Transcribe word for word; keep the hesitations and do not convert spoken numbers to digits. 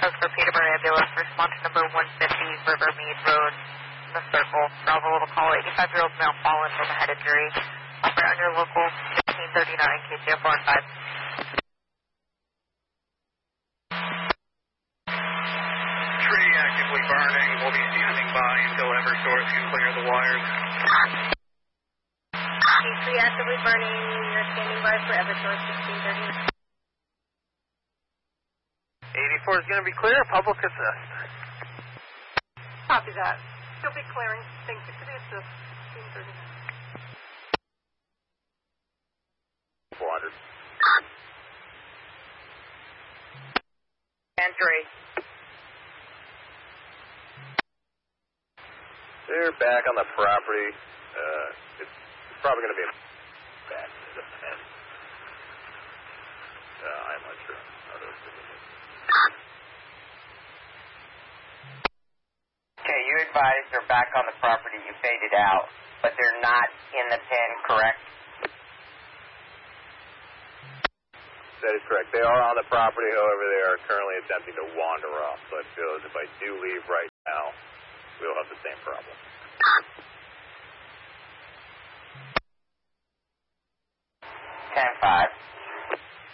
As for Peterborough ambulance, respond to number one fifty Rivermead Road in the circle. Bravo will call eighty-five-year-old male fallen with a head injury. Operate on your local fifteen thirty-nine K C F four and five. Tree actively burning. We'll be standing by until Eversource can clear the wires. Tree actively burning. You're standing by for Eversource sixteen thirty-nine. eighty-four is going to be clear. Public assist. Copy that. You'll be clearing. Thank you for the assist. sixteen thirty-nine. four hundred. Entry. They're back on the property. Uh, it's, it's probably going to be a bad event. Uh, I'm not sure. Okay, you advised they're back on the property. You faded out, but they're not in the pen, correct? That is correct. They are on the property, however, they are currently attempting to wander off. So I feel as if I do leave right now, we'll have the same problem. ten five.